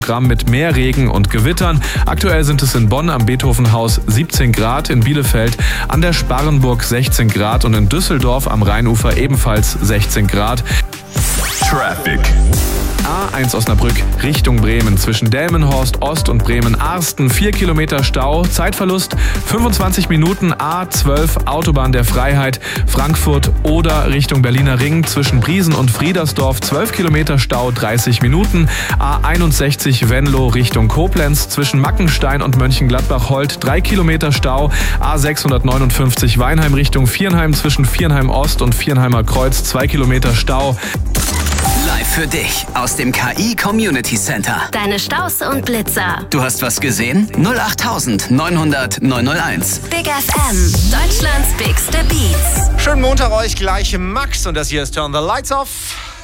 mit mehr Regen und Gewittern. Aktuell sind es in Bonn am Beethovenhaus 17 Grad, in Bielefeld an der Sparrenburg 16 Grad und in Düsseldorf am Rheinufer ebenfalls 16 Grad. Traffic. A1 Osnabrück Richtung Bremen zwischen Delmenhorst Ost und Bremen-Arsten 4 Kilometer Stau, Zeitverlust 25 Minuten. A12 Autobahn der Freiheit Frankfurt oder Richtung Berliner Ring zwischen Briesen und Friedersdorf 12 Kilometer Stau, 30 Minuten. A61 Venlo Richtung Koblenz zwischen Mackenstein und Mönchengladbach-Holt 3 Kilometer Stau. A659 Weinheim Richtung Viernheim zwischen Viernheim Ost und Viernheimer Kreuz 2 Kilometer Stau. Live für dich aus dem KI Community Center. Deine Staus und Blitzer. Du hast was gesehen? 08900 901. Big FM, Deutschlands bigste Beats. Schönen Montag euch, gleich Max und das hier ist Turn the Lights Off.